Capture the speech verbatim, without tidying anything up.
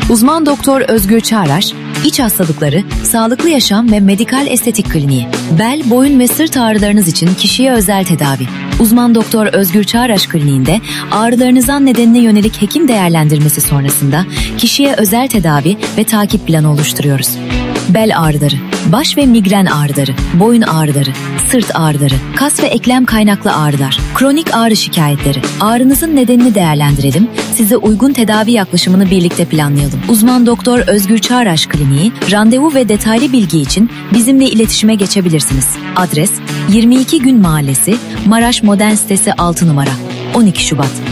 Uzman Doktor Özgür Çağraş, İç Hastalıkları, Sağlıklı Yaşam ve Medikal Estetik Kliniği. Bel, boyun ve sırt ağrılarınız için kişiye özel tedavi. Uzman Doktor Özgür Çağraş Kliniğinde ağrılarınızın nedenine yönelik hekim değerlendirmesi sonrasında kişiye özel tedavi ve takip planı oluşturuyoruz. Bel ağrıları, baş ve migren ağrıları, boyun ağrıları, sırt ağrıları, kas ve eklem kaynaklı ağrılar, kronik ağrı şikayetleri. Ağrınızın nedenini değerlendirelim, size uygun tedavi yaklaşımını birlikte planlayalım. Uzman Doktor Özgür Çağraş Kliniği, randevu ve detaylı bilgi için bizimle iletişime geçebilirsiniz. Adres: yirmi iki Gün Mahallesi, Maraş Modern Sitesi altı numara, on iki Şubat.